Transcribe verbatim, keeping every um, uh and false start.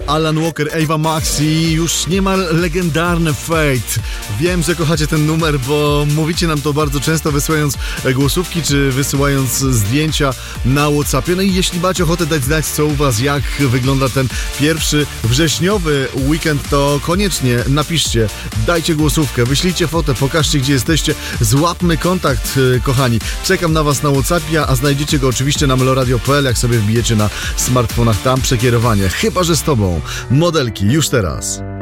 Alan Walker, Ava Max i już niemal legendarny Fate. Wiem, że kochacie ten numer, bo mówicie nam to bardzo często, wysyłając głosówki czy wysyłając zdjęcia na WhatsAppie. No i jeśli macie ochotę dać znać, co u was, jak wygląda ten pierwszy wrześniowy weekend, to koniecznie napiszcie, dajcie głosówkę, wyślijcie fotę, pokażcie, gdzie jesteście, złapmy kontakt, kochani. Czekam na was na WhatsAppie, a znajdziecie go oczywiście na meloradio kropka p l, jak sobie wbijecie na smartfonach, tam przekierowanie. Chyba że z tobą. Modelki już teraz.